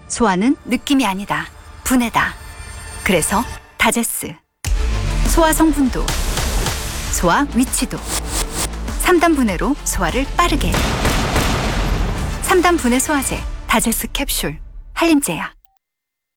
소화는 느낌이 아니다. 분해다. 그래서 다제스. 소화 성분도, 소화 위치도 3단 분해로 소화를 빠르게. 3단 분해 소화제 다제스 캡슐 한림제약.